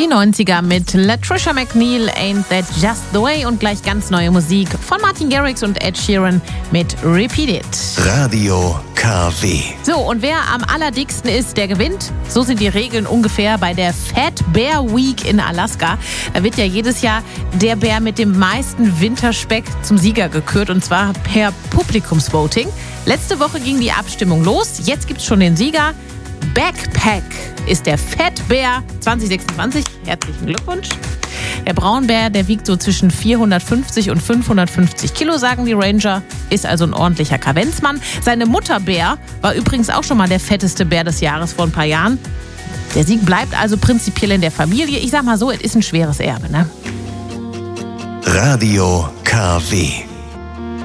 Die 90er mit Latricia McNeil, Ain't That Just The Way und gleich ganz neue Musik von Martin Garrix und Ed Sheeran mit Repeat It. Radio KW. So, und wer am allerdicksten ist, der gewinnt. So sind die Regeln ungefähr bei der Fat Bear Week in Alaska. Da wird ja jedes Jahr der Bär mit dem meisten Winterspeck zum Sieger gekürt, und zwar per Publikumsvoting. Letzte Woche ging die Abstimmung los. Jetzt gibt's schon den Sieger. Backpack ist der Fat Bear 2026. Herzlichen Glückwunsch. Der Braunbär, der wiegt so zwischen 450 und 550 Kilo, sagen die Ranger. Ist also ein ordentlicher Kavenzmann. Seine Mutter Bär war übrigens auch schon mal der fetteste Bär des Jahres vor ein paar Jahren. Der Sieg bleibt also prinzipiell in der Familie. Ich sag mal so, es ist ein schweres Erbe, ne? Radio KW.